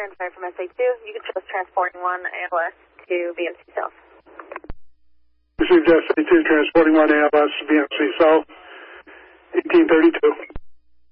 inside from SA2. You can show us transporting 1 ALS to BMC South. Received SA2, transporting 1 ALS to BMC South, 1832.